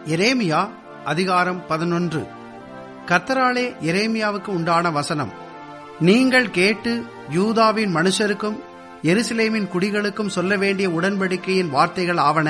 எரேமியா அதிகாரம் 11. கர்த்தராலே எரேமியாவுக்கு உண்டான வசனம். நீங்கள் கேட்டு யூதாவின் மனுஷருக்கும் எருசலேமின் குடிகளுக்கும் சொல்ல வேண்டிய உடன்படிக்கையின் வார்த்தைகள் ஆவன.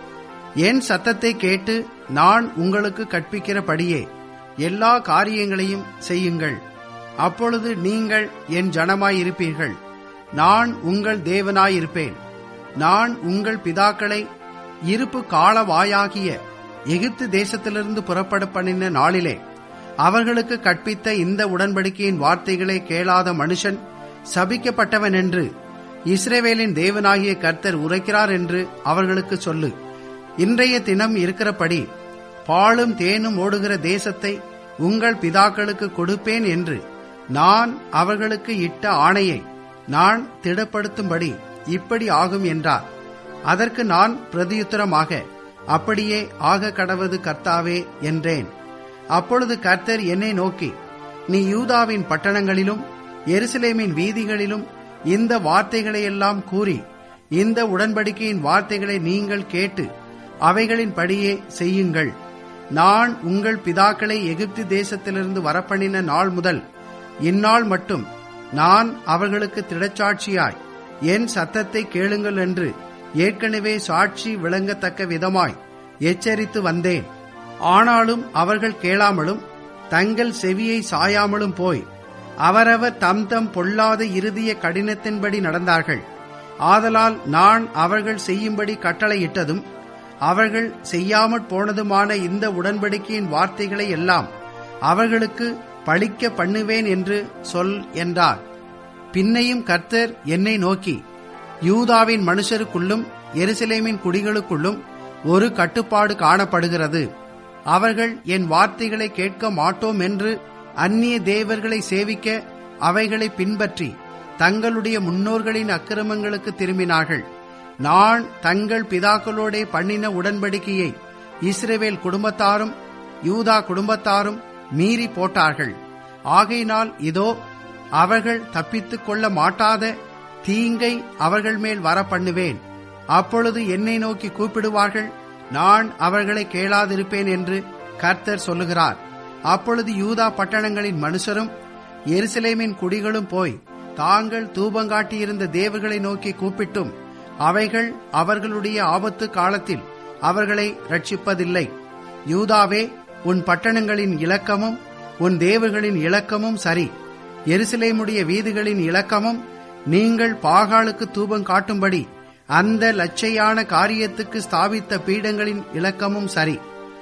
என் சத்தத்தை கேட்டு நான் உங்களுக்கு கற்பிக்கிறபடியே எல்லா காரியங்களையும் செய்யுங்கள். அப்பொழுது நீங்கள் என் ஜனமாயிருப்பீர்கள், நான் உங்கள் தேவனாயிருப்பேன். நான் உங்கள் பிதாக்களை இருப்பு காலவாயாகிய எகிப்து தேசத்திலிருந்து புறப்பட பண்ணின நாளிலே அவர்களுக்கு கற்பித்த இந்த உடன்படிக்கையின் வார்த்தைகளை கேளாத மனுஷன் சபிக்கப்பட்டவன் என்று இஸ்ரவேலின் தேவனாகிய கர்த்தர் உரைக்கிறார் என்று அவர்களுக்கு சொல்லு. இன்றைய தினம் இருக்கிறபடி பாலும் தேனும் ஓடுகிற தேசத்தை உங்கள் பிதாக்களுக்கு கொடுப்பேன் என்று நான் அவர்களுக்கு இட்ட ஆணையை நான் திடப்படுத்தும்படி இப்படி ஆகும் என்றார். அதற்கு நான் பிரதியுத்தரமாக, அப்படியே ஆக கடவது கர்த்தாவே என்றேன். அப்பொழுது கர்த்தர் என்னை நோக்கி, நீ யூதாவின் பட்டணங்களிலும் எருசலேமின் வீதிகளிலும் இந்த வார்த்தைகளையெல்லாம் கூறி, இந்த உடன்படிக்கையின் வார்த்தைகளை நீங்கள் கேட்டு அவைகளின் படியே செய்யுங்கள். நான் உங்கள் பிதாக்களை எகிப்து தேசத்திலிருந்து வரப்பண்ணின நாள் முதல் இந்நாள் மட்டும் நான் அவர்களுக்கு திடச்சாட்சியாய் என் சத்தத்தை கேளுங்கள் என்று ஏற்கனவே சாட்சி விளங்கத்தக்க விதமாய் எச்சரித்து வந்தேன். ஆனாலும் அவர்கள் கேளாமலும் தங்கள் செவியை சாயாமலும் போய் அவரவர் தம் தம் பொல்லாத இருதய கடினத்தின்படி நடந்தார்கள். ஆதலால் நான் அவர்கள் செய்யும்படி கட்டளையிட்டதும் அவர்கள் செய்யாமற் போனதுமான இந்த உடன்படிக்கையின் வார்த்தைகளை எல்லாம் அவர்களுக்கு பழிக்க பண்ணுவேன் என்று சொல் என்றார். பின்னையும் கர்த்தர் என்னை நோக்கி, யூதாவின் மனுஷருக்குள்ளும் எருசலேமின் குடிகளுக்குள்ளும் ஒரு கட்டுப்பாடு காணப்படுகிறது. அவர்கள் என் வார்த்தைகளை கேட்க மாட்டோம் என்று அந்நிய தேவர்களை சேவிக்க அவைகளை பின்பற்றி தங்களுடைய முன்னோர்களின் அக்கிரமங்களுக்கு திரும்பினார்கள். நான் தங்கள் பிதாக்களோடே பண்ணின உடன்படிக்கையை இஸ்ரவேல் குடும்பத்தாரும் யூதா குடும்பத்தாரும் மீறி போட்டார்கள். ஆகையினால் இதோ அவர்கள் தப்பித்துக் கொள்ள மாட்டாத தீங்கை அவர்கள் மேல் வர பண்ணுவேன். அப்பொழுது என்னை நோக்கி கூப்பிடுவார்கள், நான் அவர்களை கேளாதிருப்பேன் என்று கர்த்தர் சொல்லுகிறார். அப்பொழுது யூதா பட்டணங்களின் மனுஷரும் எருசலேமின் குடிகளும் போய் தாங்கள் தூபங்காட்டியிருந்த தேவர்களை நோக்கி கூப்பிட்டும் அவைகள் அவர்களுடைய ஆபத்து காலத்தில் அவர்களை ரட்சிப்பதில்லை. யூதாவே, உன் பட்டணங்களின் இலக்கமும் உன் தேவர்களின் இலக்கமும் சரி. எருசலேமுடைய வீதிகளின் இலக்கமும் நீங்கள் பாகாலுக்கு தூபம் காட்டும்படி அந்த லட்சையான காரியத்துக்கு ஸ்தாபித்த பீடங்களின் இலக்கமும் சரி.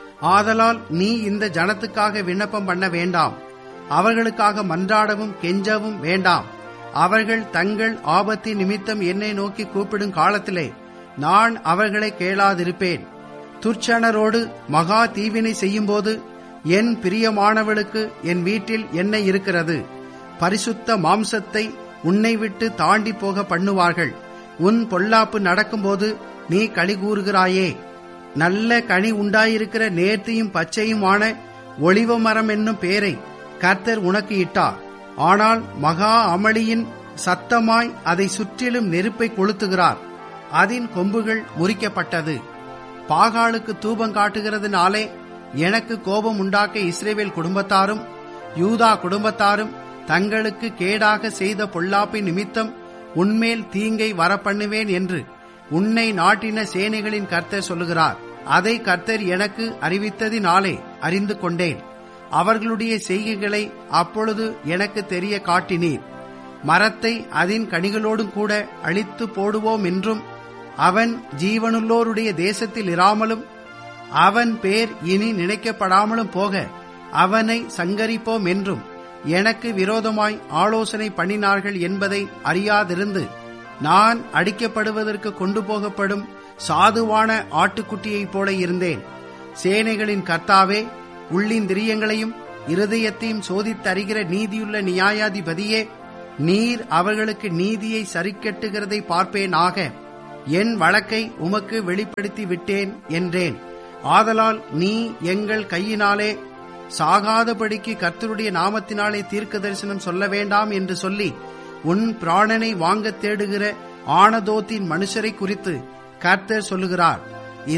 ஆதலால் நீ இந்த ஜனத்துக்காக விண்ணப்பம் பண்ண வேண்டாம், அவர்களுக்காக மன்றாடவும் கெஞ்சவும் வேண்டாம். அவர்கள் தங்கள் ஆபத்தின் நிமித்தம் என்னை நோக்கி கூப்பிடும் காலத்திலே நான் அவர்களை கேளாதிருப்பேன். துர்ச்சனரோடு மகா தீவினை செய்யும்போது என் பிரியமானவளுக்கு என் வீட்டில் எண்ணெய் இருக்கிறது. பரிசுத்த மாம்சத்தை உன்னை விட்டு தாண்டி போக பண்ணுவார்கள். உன் பொல்லாப்பு நடக்கும்போது நீ களி கூறுகிறாயே. நல்ல கனி உண்டாயிருக்கிற நேர்த்தியும் பச்சையுமான ஒலிவ மரம் என்னும் பேரை கர்த்தர் உனக்கு இட்டார். ஆனால் மகா அமளியின் சத்தமாய் அதை சுற்றிலும் நெருப்பை கொளுத்துகிறார். அதன் கொம்புகள் முறிக்கப்பட்டது. பாகாலுக்கு தூபம் காட்டுகிறதுனாலே எனக்கு கோபம் உண்டாக்க இஸ்ரவேல் குடும்பத்தாரும் யூதா குடும்பத்தாரும் தங்களுக்கு கேடாக செய்த பொல்லாப்பின் நிமித்தம் உன்மேல் தீங்கை வரப்பண்ணுவேன் என்று உன்னை நாட்டின சேனைகளின் கர்த்தர் சொல்லுகிறார். அதை கர்த்தர் எனக்கு அறிவித்ததினாலே அறிந்து கொண்டேன். அவர்களுடைய செய்கைகளை அப்பொழுது எனக்கு தெரிய காட்டினீர். மரத்தை அதன் கனிகளோடும் கூட அழித்து போடுவோம் என்றும் அவன் ஜீவனுள்ளோருடைய தேசத்தில் இராமலும் அவன் பேர் இனி நினைக்கப்படாமலும் போக அவனை சங்கரிப்போம் என்றும் எனக்கு விரோதமாய் ஆலோசனை பண்ணினார்கள் என்பதை அறியாதிருந்து நான் அடிக்கப்படுவதற்கு கொண்டு போகப்படும் சாதுவான ஆட்டுக்குட்டியைப் போல இருந்தேன். சேனைகளின் கர்த்தாவே, உள்ளிந்திரியங்களையும் இருதயத்தையும் சோதித்தறிகிற நீதியுள்ள நியாயாதிபதியே, நீர் அவர்களுக்கு நீதியை சரிக்கட்டுகிறதை பார்ப்பேனாக. என் வழக்கை உமக்கு வெளிப்படுத்தி விட்டேன் என்றேன். ஆதலால் நீ எங்கள் கையினாலே சாகாதபடிக்கு கர்த்தருடைய நாமத்தினாலே தீர்க்க தரிசனம் சொல்ல வேண்டாம் என்று சொல்லி உன் பிராணனை வாங்க தேடுகிற ஆனதோத்தின் மனுஷரை குறித்து கர்த்தர் சொல்லுகிறார். இதோ,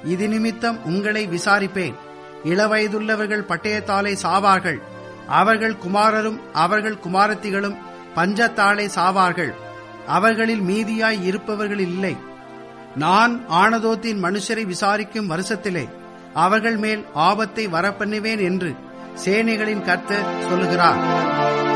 இது நிமித்தம் உங்களை விசாரிப்பேன். இளவயதுள்ளவர்கள் பட்டயத்தாலே சாவார்கள். அவர்கள் குமாரரும் அவர்கள் குமாரத்திகளும் பஞ்சத்தாலே சாவார்கள். அவர்களில் மீதியாய் இருப்பவர்கள் இல்லை. நான் ஆனதோத்தின் மனுஷரை விசாரிக்கும் வருஷத்திலே அவர்கள் மேல் ஆபத்தை வரப்பண்ணுவேன் என்று சேனைகளின் கர்த்தர் சொல்லுகிறார்.